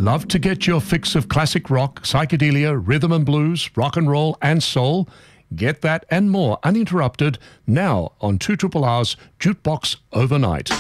Love to get your fix of classic rock, psychedelia, rhythm and blues, rock and roll and soul? Get that and more uninterrupted now on 2RRR's Jukebox Overnight.